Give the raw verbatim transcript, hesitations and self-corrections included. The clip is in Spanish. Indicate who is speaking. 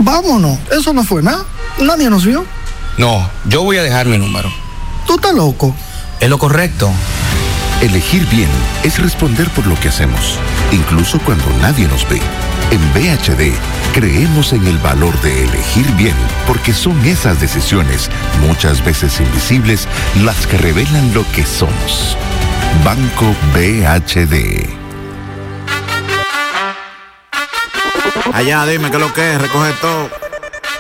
Speaker 1: Vámonos, eso no fue nada. Nadie nos vio.
Speaker 2: No, yo voy a dejar mi número.
Speaker 1: Tú estás loco.
Speaker 2: Es lo correcto.
Speaker 3: Elegir bien es responder por lo que hacemos, incluso cuando nadie nos ve. En B H D, creemos en el valor de elegir bien, porque son esas decisiones, muchas veces invisibles, las que revelan lo que somos. Banco B H D.
Speaker 4: Allá, dime qué es lo que es, recoge todo.